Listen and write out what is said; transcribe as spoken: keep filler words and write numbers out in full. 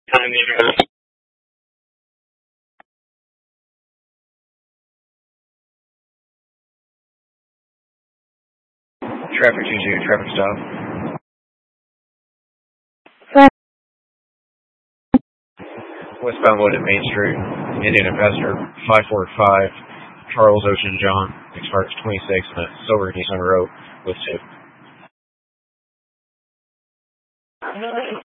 Time address. Traffic two two, traffic stop. Westbound Wood at Main Street, Indian Investor, five four five, Charles Ocean John, expires twenty-six, and a silver Nissan Rogue with two.